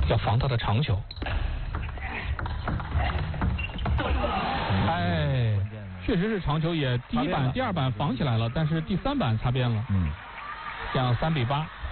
要防他的长球。哎，确实是长球，也第一板、第二板防起来了，但是第三板擦边了。 嗯， 这样3-8。